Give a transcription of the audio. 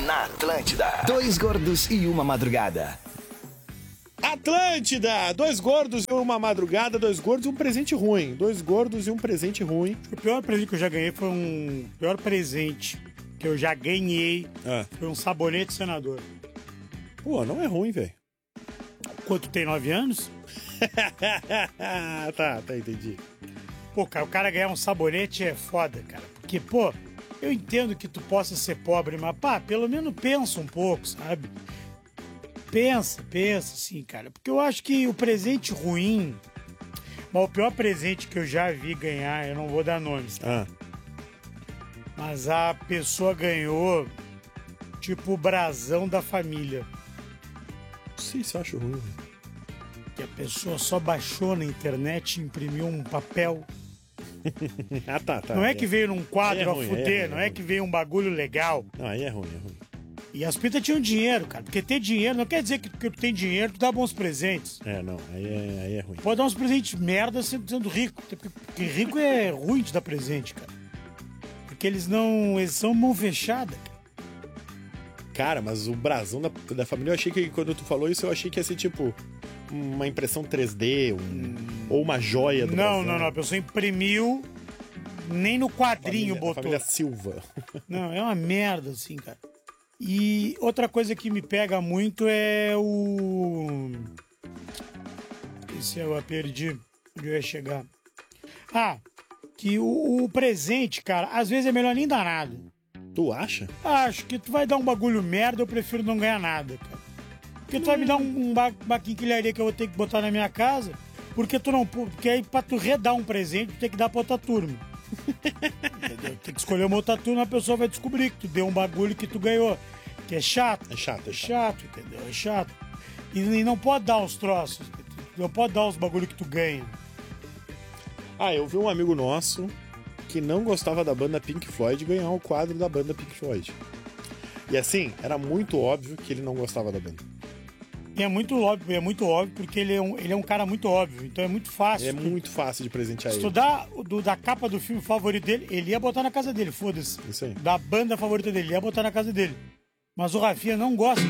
Na Atlântida. Dois gordos e uma madrugada. Atlântida! Dois gordos e uma madrugada, dois gordos e um presente ruim. Dois gordos e um presente ruim. O pior presente que eu já ganhei foi um... O pior presente que eu já ganhei foi um sabonete senador. Pô, não é ruim, velho. Quanto tem 9 anos? Tá, entendi. Pô, cara, o cara ganhar um sabonete é foda, cara. Porque, pô, eu entendo que tu possa ser pobre, mas, pá, pelo menos pensa um pouco, sabe? Pensa, sim, cara. Porque eu acho que o presente ruim... Mas o pior presente que eu já vi ganhar, eu não vou dar nomes, tá? Mas a pessoa ganhou, tipo, o brasão da família. Não sei se eu acho ruim, velho. Que a pessoa só baixou na internet e imprimiu um papel. Tá. Não é que veio num quadro ruim, a fuder, não é que veio um bagulho legal. Não, aí é ruim. E as pintas tinham dinheiro, cara. Porque ter dinheiro não quer dizer que tu tem dinheiro, tu dá bons presentes. Não, aí é ruim. Pode dar uns presentes merda sendo rico. Porque rico é ruim de dar presente, cara. Porque eles são mão fechada. Cara, mas o brasão da família, eu achei que quando tu falou isso, eu achei que ia ser tipo uma impressão 3D, ou uma joia do brasão. Não. A pessoa imprimiu, nem no quadrinho botou. A família Silva. Não, é uma merda, assim, cara. E outra coisa que me pega muito é o... Esse eu perdi onde eu ia chegar. Que o presente, cara, às vezes é melhor nem dar nada. Tu acha? Acho que tu vai dar um bagulho merda, eu prefiro não ganhar nada, cara. Porque tu vai me dar uma quinquilharia que eu vou ter que botar na minha casa, porque aí pra tu redar um presente, tu tem que dar pra outra turma. Entendeu? Tem que escolher uma outra turma, a pessoa vai descobrir que tu deu um bagulho que tu ganhou. Que é chato. É chato. Entendeu? É chato. E não pode dar os troços. Não pode dar os bagulho que tu ganha. Eu vi um amigo nosso que não gostava da banda Pink Floyd ganhar um quadro da banda Pink Floyd. E assim, era muito óbvio que ele não gostava da banda. E é muito óbvio porque ele é um cara muito óbvio, então é muito fácil. É muito fácil de presentear ele. Se tu dá da capa do filme favorito dele, ele ia botar na casa dele, foda-se. Isso aí. Da banda favorita dele, ele ia botar na casa dele. Mas o Rafinha não gosta